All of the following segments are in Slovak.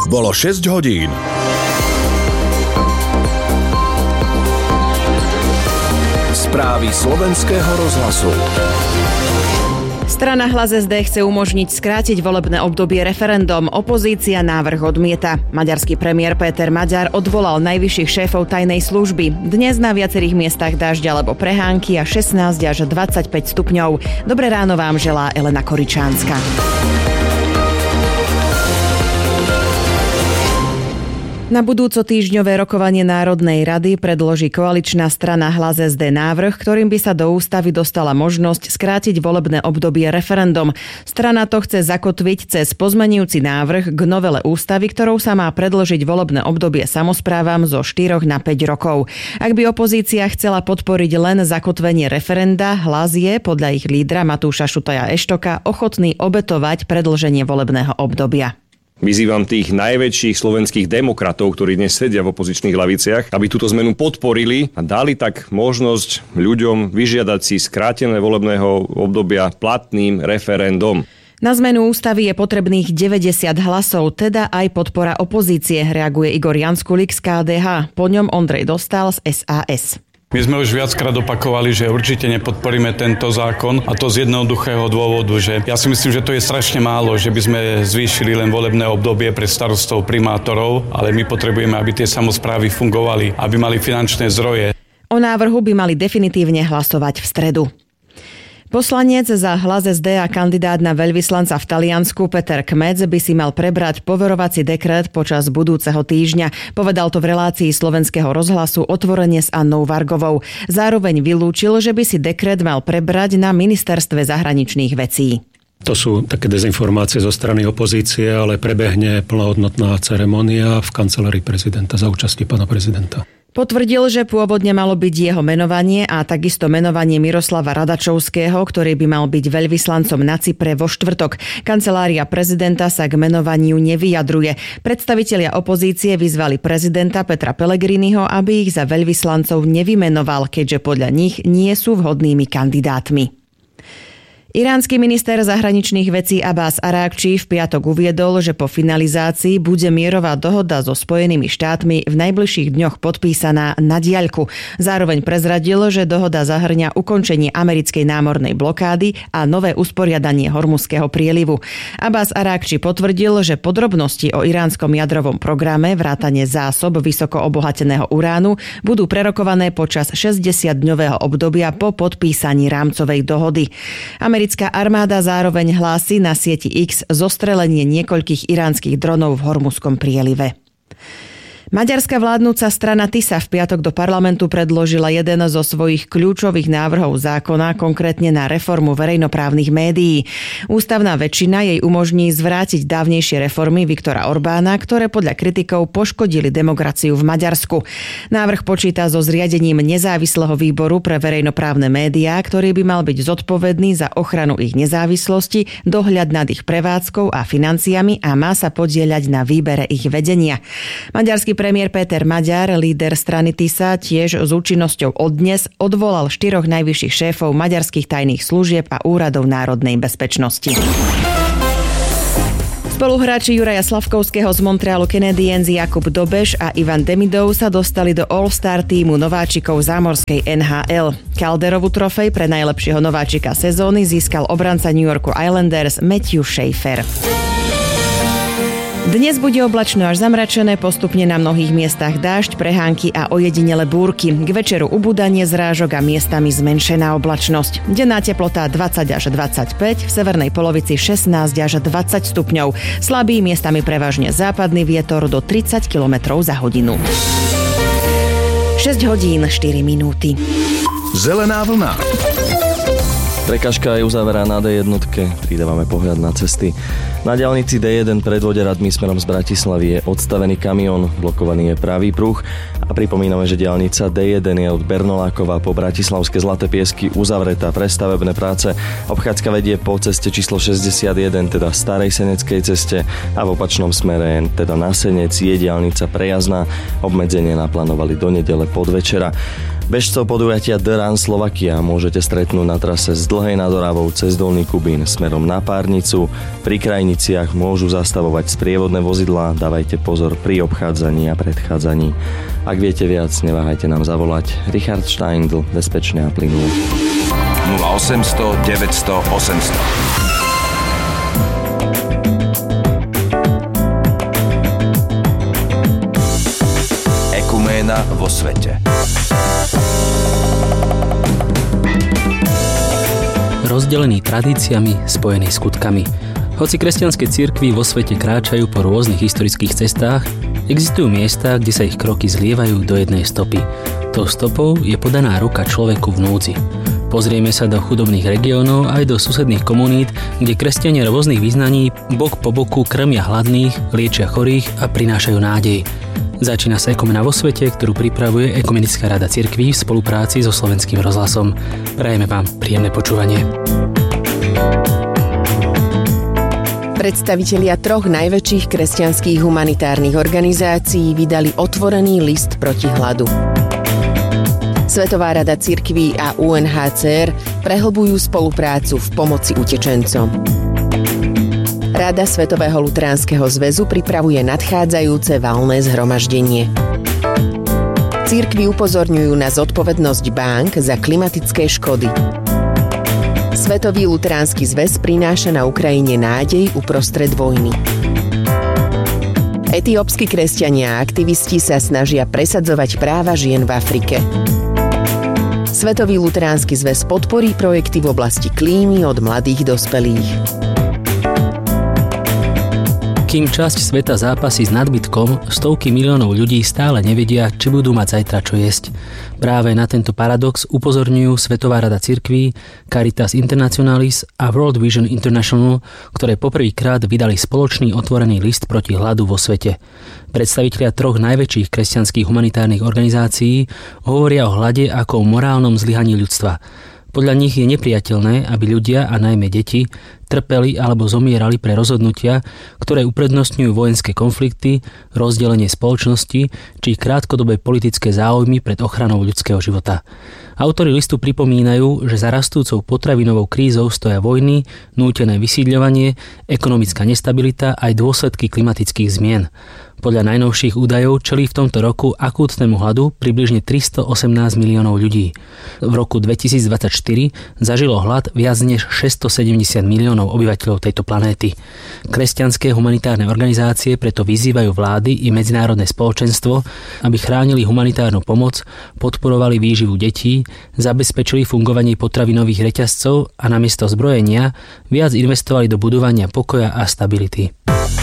Bolo 6 hodín. Správy slovenského rozhlasu. Strana Hlas SD chce umožniť skrátiť volebné obdobie referendum. Opozícia návrh odmieta. Maďarský premiér Péter Magyar odvolal najvyšších šéfov tajnej služby. Dnes na viacerých miestach dážď alebo prehánky a 16 až 25 stupňov. Dobré ráno vám želá Elena Koričánska. Na budúco týždňové rokovanie Národnej rady predloží koaličná strana Hlas SD návrh, ktorým by sa do ústavy dostala možnosť skrátiť volebné obdobie referendum. Strana to chce zakotviť cez pozmenujúci návrh k novele ústavy, ktorou sa má predĺžiť volebné obdobie samosprávam zo 4 na 5 rokov. Ak by opozícia chcela podporiť len zakotvenie referenda, Hlas je podľa ich lídra Matúša Šutaja Eštoka ochotný obetovať predĺženie volebného obdobia. Vyzývam tých najväčších slovenských demokratov, ktorí dnes sedia v opozičných laviciach, aby túto zmenu podporili a dali tak možnosť ľuďom vyžiadať si skrátené volebného obdobia platným referendum. Na zmenu ústavy je potrebných 90 hlasov, teda aj podpora opozície, reaguje Igor Janskulik z KDH. Po ňom Ondrej Dostál z SAS. My sme už viackrát opakovali, že určite nepodporíme tento zákon a to z jednoduchého dôvodu, že ja si myslím, že to je strašne málo, že by sme zvýšili len volebné obdobie pre starostov, primátorov, ale my potrebujeme, aby tie samosprávy fungovali, aby mali finančné zdroje. O návrhu by mali definitívne hlasovať v stredu. Poslanec za Hlas SD a kandidát na veľvyslanca v Taliansku Peter Kmec by si mal prebrať poverovací dekret počas budúceho týždňa. Povedal to v relácii Slovenského rozhlasu Otvorenie s Annou Vargovou. Zároveň vylúčil, že by si dekret mal prebrať na ministerstve zahraničných vecí. To sú také dezinformácie zo strany opozície, ale prebehne plnohodnotná ceremonia v kancelárii prezidenta za účasti pána prezidenta. Potvrdil, že pôvodne malo byť jeho menovanie a takisto menovanie Miroslava Radačovského, ktorý by mal byť veľvyslancom na Cypre vo štvrtok. Kancelária prezidenta sa k menovaniu nevyjadruje. Predstavitelia opozície vyzvali prezidenta Petra Pellegriniho, aby ich za veľvyslancov nevymenoval, keďže podľa nich nie sú vhodnými kandidátmi. Iránsky minister zahraničných vecí Abbas Arákči v piatok uviedol, že po finalizácii bude mierová dohoda so Spojenými štátmi v najbližších dňoch podpísaná na diaľku. Zároveň prezradil, že dohoda zahŕňa ukončenie americkej námornej blokády a nové usporiadanie Hormuzského prielivu. Abbas Arákči potvrdil, že podrobnosti o iránskom jadrovom programe vrátane zásob vysoko obohateného uránu budú prerokované počas 60-dňového obdobia po podpísaní rámcovej dohody. Americká armáda zároveň hlási na sieti X zostrelenie niekoľkých iránskych dronov v Hormuzskom prielive. Maďarská vládnúca strana TISA v piatok do parlamentu predložila jeden zo svojich kľúčových návrhov zákona, konkrétne na reformu verejnoprávnych médií. Ústavná väčšina jej umožní zvrátiť dávnejšie reformy Viktora Orbána, ktoré podľa kritikov poškodili demokraciu v Maďarsku. Návrh počíta so zriadením nezávislého výboru pre verejnoprávne médiá, ktorý by mal byť zodpovedný za ochranu ich nezávislosti, dohľad nad ich prevádzkou a financiami a má sa podieľať na výbere ich vedenia. Maďarský premiér Péter Magyar, líder strany TISA, tiež s účinnosťou od dnes odvolal 4 najvyšších šéfov maďarských tajných služieb a úradov národnej bezpečnosti. Spoluhráči Juraja Slavkovského z Montrealu Canadiens Jakub Dobeš a Ivan Demidov sa dostali do All-Star tímu nováčikov zámorskej NHL. Calderovú trofej pre najlepšieho nováčika sezóny získal obranca New Yorku Islanders Matthew Schaefer. Dnes bude oblačno až zamračené, postupne na mnohých miestach dážď, prehánky a ojedinele búrky. K večeru ubúdanie zrážok a miestami zmenšená oblačnosť. Denná teplota 20 až 25, v severnej polovici 16 až 20 stupňov. Slabý, miestami prevažne západný vietor do 30 km za hodinu. 6 hodín 4 minúty. Zelená vlna. Prekažka je uzaveraná na D1, pridávame pohľad na cesty. Na diaľnici D1 pred Voderadmi smerom z Bratislavy je odstavený kamión, blokovaný je pravý pruh a pripomíname, že diaľnica D1 je od Bernolákova po Bratislavské Zlaté Piesky uzavretá pre stavebné práce. Obchádzka vedie po ceste číslo 61, teda starej seneckej ceste a v opačnom smere, teda na Senec, je diaľnica prejazdná. Obmedzenie naplánovali do nedele podvečera. Bežcov podujatia The Run Slovakia môžete stretnúť na trase z Dlhej nad Oravou cez Dolný Kubín smerom na Párnicu. Pri Krajniciach môžu zastavovať sprievodné vozidlá, dávajte pozor pri obchádzaní a predchádzaní. Ak viete viac, neváhajte nám zavolať. Richard Steindl, bezpečne a plynulo. 0800 900 800. Vo svete. Rozdelený tradíciami, spojený skutkami. Hoci kresťanské cirkvi vo svete kráčajú po rôznych historických cestách, existujú miesta, kde sa ich kroky zlievajú do jednej stopy. Tou stopou je podaná ruka človeku v núdzi. Pozrieme sa do chudobných regiónov aj do susedných komunít, kde kresťania rôznych vyznaní bok po boku krmia hladných, liečia chorých a prinášajú nádej. Začína sa Ekumena vo svete, ktorú pripravuje Ekumenická rada cirkví v spolupráci so Slovenským rozhlasom. Prajeme vám príjemné počúvanie. Predstavitelia troch najväčších kresťanských humanitárnych organizácií vydali otvorený list proti hladu. Svetová rada cirkví a UNHCR prehlbujú spoluprácu v pomoci utečencom. Rada Svetového luteránskeho zväzu pripravuje nadchádzajúce valné zhromaždenie. Cirkvi upozorňujú na zodpovednosť bank za klimatické škody. Svetový luteránsky zväz prináša na Ukrajine nádej uprostred vojny. Etiópski kresťania a aktivisti sa snažia presadzovať práva žien v Afrike. Svetový luteránsky zväz podporí projekty v oblasti klímy od mladých dospelých. Kým časť sveta zápasí s nadbytkom, stovky miliónov ľudí stále nevedia, či budú mať zajtra čo jesť. Práve na tento paradox upozorňujú Svetová rada cirkví, Caritas Internationalis a World Vision International, ktoré poprvýkrát vydali spoločný otvorený list proti hladu vo svete. Predstavitelia troch najväčších kresťanských humanitárnych organizácií hovoria o hlade ako o morálnom zlyhaní ľudstva. Podľa nich je nepriateľné, aby ľudia, a najmä deti, trpeli alebo zomierali pre rozhodnutia, ktoré uprednostňujú vojenské konflikty, rozdelenie spoločnosti či krátkodobé politické záujmy pred ochranou ľudského života. Autori listu pripomínajú, že za rastúcou potravinovou krízou stoja vojny, nútené vysídľovanie, ekonomická nestabilita aj dôsledky klimatických zmien. Podľa najnovších údajov čelí v tomto roku akútnemu hladu približne 318 miliónov ľudí. V roku 2024 zažilo hlad viac než 670 miliónov obyvateľov tejto planéty. Kresťanské humanitárne organizácie preto vyzývajú vlády i medzinárodné spoločenstvo, aby chránili humanitárnu pomoc, podporovali výživu detí, zabezpečili fungovanie potravinových reťazcov a namiesto zbrojenia viac investovali do budovania pokoja a stability.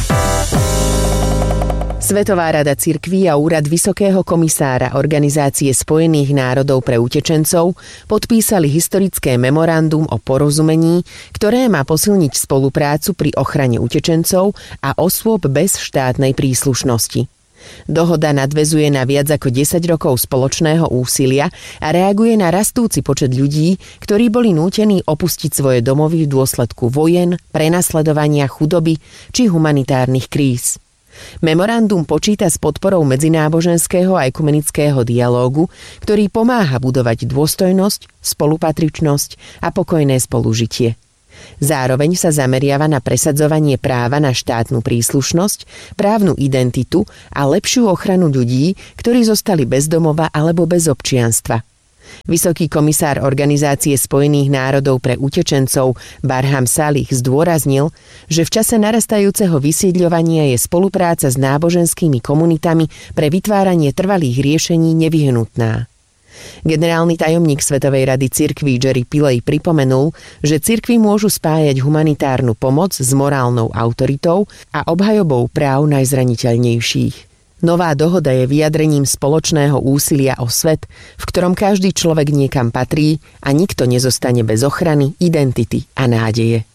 Svetová rada cirkví a úrad Vysokého komisára Organizácie spojených národov pre utečencov podpísali historické memorandum o porozumení, ktoré má posilniť spoluprácu pri ochrane utečencov a osôb bez štátnej príslušnosti. Dohoda nadväzuje na viac ako 10 rokov spoločného úsilia a reaguje na rastúci počet ľudí, ktorí boli nútení opustiť svoje domovy v dôsledku vojen, prenasledovania, chudoby či humanitárnych kríz. Memorandum počíta s podporou medzináboženského a ekumenického dialógu, ktorý pomáha budovať dôstojnosť, spolupatričnosť a pokojné spolužitie. Zároveň sa zameriava na presadzovanie práva na štátnu príslušnosť, právnu identitu a lepšiu ochranu ľudí, ktorí zostali bez domova alebo bez občianstva. Vysoký komisár Organizácie spojených národov pre utečencov Barham Salih zdôraznil, že v čase narastajúceho vysídľovania je spolupráca s náboženskými komunitami pre vytváranie trvalých riešení nevyhnutná. Generálny tajomník Svetovej rady cirkví Jerry Pillay pripomenul, že cirkvi môžu spájať humanitárnu pomoc s morálnou autoritou a obhajobou práv najzraniteľnejších. Nová dohoda je vyjadrením spoločného úsilia o svet, v ktorom každý človek niekam patrí a nikto nezostane bez ochrany, identity a nádeje.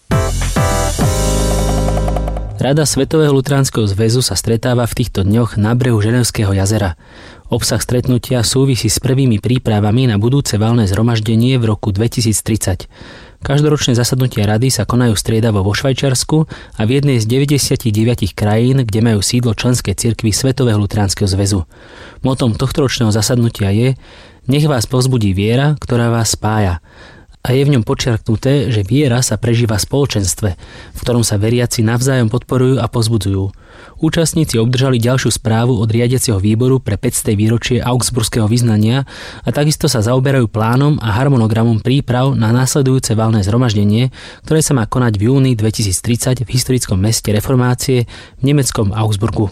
Rada Svetového luteránskeho zväzu sa stretáva v týchto dňoch na brehu Ženevského jazera. Obsah stretnutia súvisí s prvými prípravami na budúce valné zhromaždenie v roku 2030. Každoročné zasadnutia rady sa konajú striedavo vo Švajčiarsku a v jednej z 99 krajín, kde majú sídlo členské cirkvi Svetového luteránskeho zväzu. Motom tohtoročného zasadnutia je Nech vás povzbudí viera, ktorá vás spája. A je v ňom podčiarknuté, že viera sa prežíva v spoločenstve, v ktorom sa veriaci navzájom podporujú a povzbudzujú. Účastníci obdržali ďalšiu správu od riadiaceho výboru pre 500. výročie augsburského vyznania a takisto sa zaoberajú plánom a harmonogramom príprav na nasledujúce valné zhromaždenie, ktoré sa má konať v júni 2030 v historickom meste reformácie v nemeckom Augsburgu.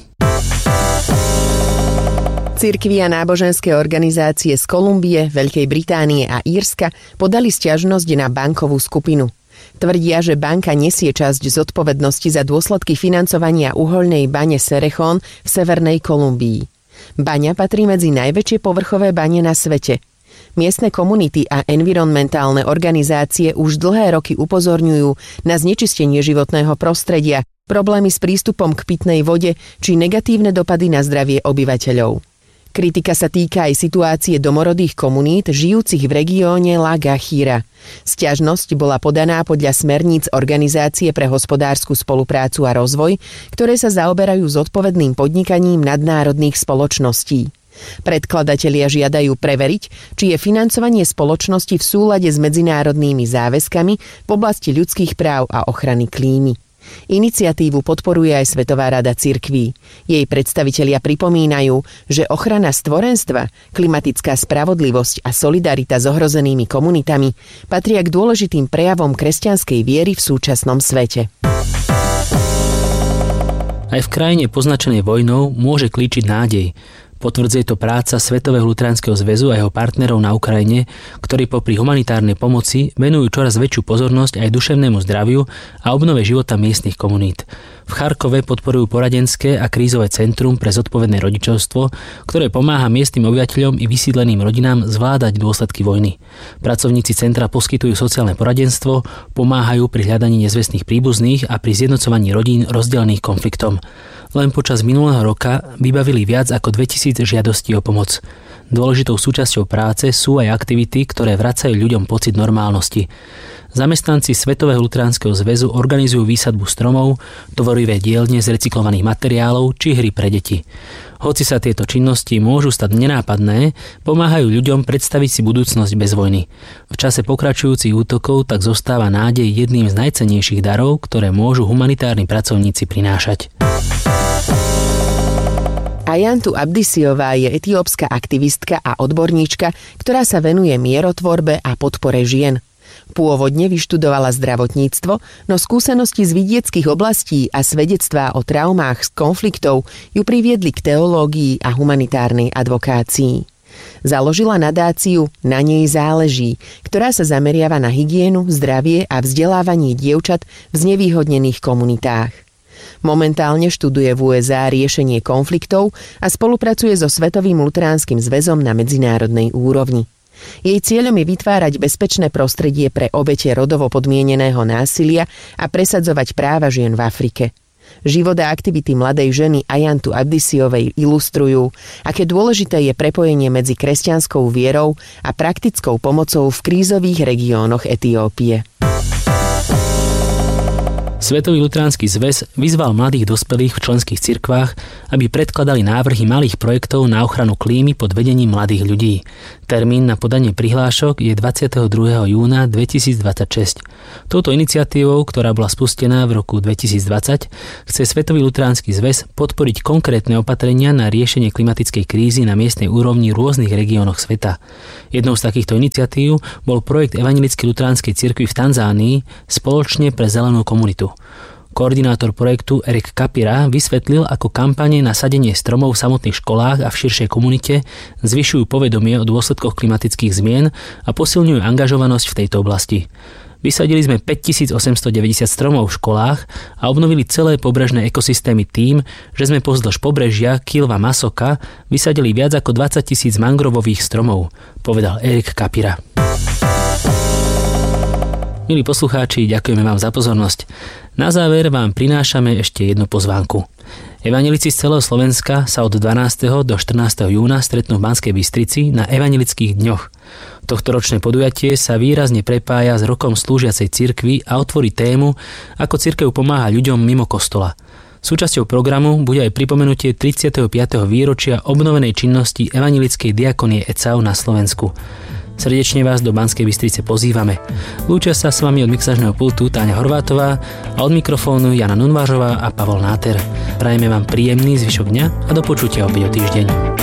Cirkvi a náboženské organizácie z Kolumbie, Veľkej Británie a Írska podali sťažnosť na bankovú skupinu. Tvrdia, že banka nesie časť zodpovednosti za dôsledky financovania uhoľnej bane Cerrejón v severnej Kolumbii. Baňa patrí medzi najväčšie povrchové bane na svete. Miestne komunity a environmentálne organizácie už dlhé roky upozorňujú na znečistenie životného prostredia, problémy s prístupom k pitnej vode či negatívne dopady na zdravie obyvateľov. Kritika sa týka aj situácie domorodých komunít žijúcich v regióne La Guajira. Sťažnosť bola podaná podľa smerníc Organizácie pre hospodársku spoluprácu a rozvoj, ktoré sa zaoberajú zodpovedným podnikaním nadnárodných spoločností. Predkladatelia žiadajú preveriť, či je financovanie spoločnosti v súlade s medzinárodnými záväzkami v oblasti ľudských práv a ochrany klímy. Iniciatívu podporuje aj Svetová rada cirkví. Jej predstavitelia pripomínajú, že ochrana stvorenstva, klimatická spravodlivosť a solidarita s ohrozenými komunitami patria k dôležitým prejavom kresťanskej viery v súčasnom svete. Aj v krajine poznačenej vojnou môže klíčiť nádej. Potvrdzuje to práca Svetového luteránskeho zväzu a jeho partnerov na Ukrajine, ktorí popri humanitárnej pomoci venujú čoraz väčšiu pozornosť aj duševnému zdraviu a obnove života miestnych komunít. V Charkove podporujú poradenské a krízové centrum pre zodpovedné rodičovstvo, ktoré pomáha miestnym obyvateľom i vysídleným rodinám zvládať dôsledky vojny. Pracovníci centra poskytujú sociálne poradenstvo, pomáhajú pri hľadaní nezvestných príbuzných a pri zjednocovaní rodín rozdelených konfliktom. Len počas minulého roka vybavili viac ako 2000 žiadostí o pomoc. Dôležitou súčasťou práce sú aj aktivity, ktoré vracajú ľuďom pocit normálnosti. Zamestnanci Svetového luteránskeho zväzu organizujú výsadbu stromov, tvorivé dielne z recyklovaných materiálov či hry pre deti. Hoci sa tieto činnosti môžu stať nenápadné, pomáhajú ľuďom predstaviť si budúcnosť bez vojny. V čase pokračujúcich útokov tak zostáva nádej jedným z najcennejších darov, ktoré môžu humanitárni pracovníci prinášať. Ayantu Abdisiová je etiópska aktivistka a odborníčka, ktorá sa venuje mierotvorbe a podpore žien. Pôvodne vyštudovala zdravotníctvo, no skúsenosti z vidieckych oblastí a svedectvá o traumách z konfliktov ju priviedli k teológii a humanitárnej advokácii. Založila nadáciu Na nej záleží, ktorá sa zameriava na hygienu, zdravie a vzdelávanie dievčat v znevýhodnených komunitách. Momentálne študuje v USA riešenie konfliktov a spolupracuje so Svetovým luteránskym zväzom na medzinárodnej úrovni. Jej cieľom je vytvárať bezpečné prostredie pre obete rodovo podmieneného násilia a presadzovať práva žien v Afrike. Život a aktivity mladej ženy Ayantu Abdisiovej ilustrujú, aké dôležité je prepojenie medzi kresťanskou vierou a praktickou pomocou v krízových regiónoch Etiópie. Svetový luteránsky zväz vyzval mladých dospelých v členských cirkvách, aby predkladali návrhy malých projektov na ochranu klímy pod vedením mladých ľudí. Termín na podanie prihlášok je 22. júna 2026. Touto iniciatívou, ktorá bola spustená v roku 2020, chce Svetový luteránsky zväz podporiť konkrétne opatrenia na riešenie klimatickej krízy na miestnej úrovni v rôznych regiónoch sveta. Jednou z takýchto iniciatív bol projekt Evangelickej luteránskej cirkvi v Tanzánii Spoločne pre zelenú komunitu. Koordinátor projektu Erik Kapira vysvetlil, ako kampane na sadenie stromov v samotných školách a v širšej komunite zvyšujú povedomie o dôsledkoch klimatických zmien a posilňujú angažovanosť v tejto oblasti. Vysadili sme 5890 stromov v školách a obnovili celé pobrežné ekosystémy tým, že sme pozdĺž pobrežia Kilva Masoka vysadili viac ako 20 000 mangrovových stromov, povedal Erik Kapira. Milí poslucháči, ďakujeme vám za pozornosť. Na záver vám prinášame ešte jednu pozvánku. Evanjelici z celého Slovenska sa od 12. do 14. júna stretnú v Banskej Bystrici na Evanjelických dňoch. Tohtoročné podujatie sa výrazne prepája s rokom slúžiacej cirkvi a otvorí tému, ako cirkev pomáha ľuďom mimo kostola. Súčasťou programu bude aj pripomenutie 35. výročia obnovenej činnosti evanjelickej diakonie ECAU na Slovensku. Srdečne vás do Banskej Bystrice pozývame. Lúčia sa s vami od mixážneho pultu Táňa Horvátová a od mikrofónu Jana Nunvážová a Pavol Náter. Prajeme vám príjemný zvyšok dňa a do počutia opäť o týždeň.